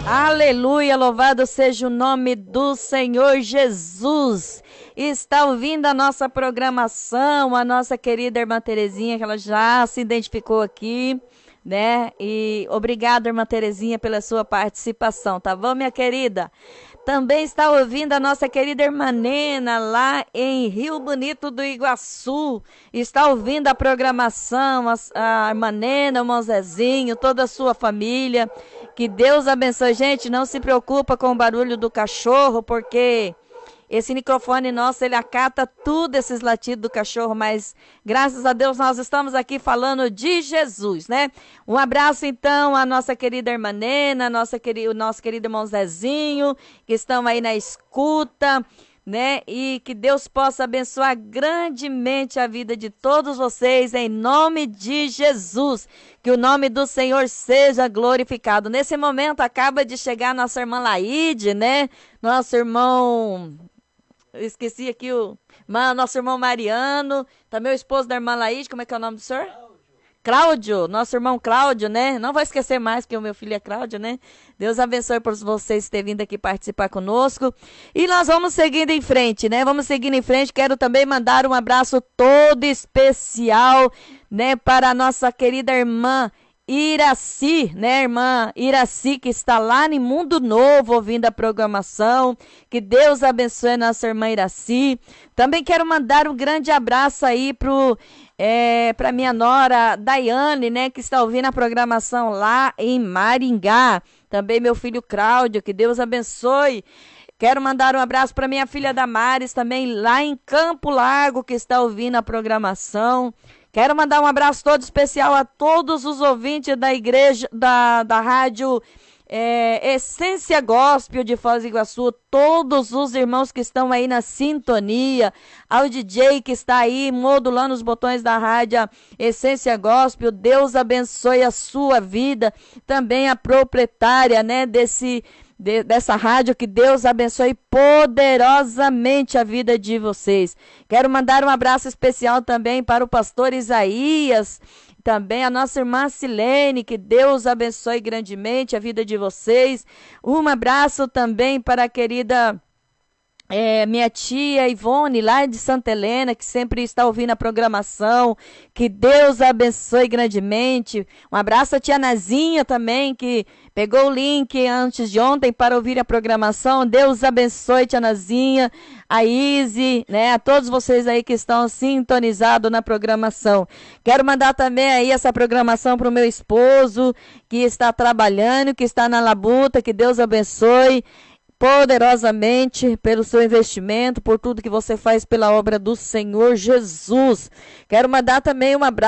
Aleluia, louvado seja o nome do Senhor Jesus. Está ouvindo a nossa programação, a nossa querida irmã Terezinha, que ela já se identificou aqui, né? E obrigada, irmã Terezinha, pela sua participação, tá bom, minha querida? Também está ouvindo a nossa querida irmã Nena, lá em Rio Bonito do Iguaçu. Está ouvindo a programação, a irmã Nena, o irmão Zezinho, toda a sua família. Que Deus abençoe. Gente, não se preocupa com o barulho do cachorro, porque esse microfone nosso, ele acata tudo esses latidos do cachorro, mas graças a Deus nós estamos aqui falando de Jesus, né? Um abraço então à nossa querida irmã Nena, o nosso querido irmão Zezinho, que estão aí na escuta, né? E que Deus possa abençoar grandemente a vida de todos vocês, em nome de Jesus. Que o nome do Senhor seja glorificado. Nesse momento acaba de chegar nossa irmã Laide, né? Nosso irmão... Eu esqueci aqui nosso irmão Mariano, também o esposo da irmã Laide, como é que é o nome do senhor? Cláudio, nosso irmão Cláudio, né? Não vou esquecer mais, que o meu filho é Cláudio, né? Deus abençoe por vocês terem vindo aqui participar conosco. E nós vamos seguindo em frente, né? Vamos seguindo em frente. Quero também mandar um abraço todo especial, né? Para a nossa querida irmã Iraci, né, irmã Iraci, que está lá em Mundo Novo ouvindo a programação. Que Deus abençoe a nossa irmã Iraci. Também quero mandar um grande abraço aí para minha nora Daiane, né, que está ouvindo a programação lá em Maringá. Também meu filho Cláudio, que Deus abençoe. Quero mandar um abraço para minha filha Damares, também lá em Campo Largo, que está ouvindo a programação. Quero mandar um abraço todo especial a todos os ouvintes da igreja, da rádio Essência Gospel de Foz do Iguaçu, todos os irmãos que estão aí na sintonia, ao DJ que está aí modulando os botões da rádio Essência Gospel. Deus abençoe a sua vida, também a proprietária, né, dessa rádio, que Deus abençoe poderosamente a vida de vocês. Quero mandar um abraço especial também para o pastor Isaías, também a nossa irmã Silene, que Deus abençoe grandemente a vida de vocês. Um abraço também para a querida minha tia Ivone, lá de Santa Helena, que sempre está ouvindo a programação. Que Deus abençoe grandemente. Um abraço à tia Nazinha também, que pegou o link antes de ontem para ouvir a programação. Deus abençoe, tia Nazinha, a Izzy, né, a todos vocês aí que estão sintonizados na programação. Quero mandar também aí essa programação para o meu esposo, que está trabalhando, que está na labuta. Que Deus abençoe poderosamente pelo seu investimento, por tudo que você faz pela obra do Senhor Jesus. Quero mandar também um abraço